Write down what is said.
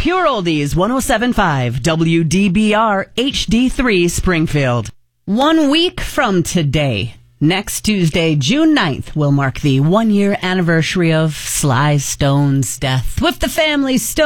Pure Oldies 107.5 WDBR HD3 Springfield. 1 week from today, next Tuesday, June 9th, will mark the 1-year anniversary of Sly Stone's death. With the family Stone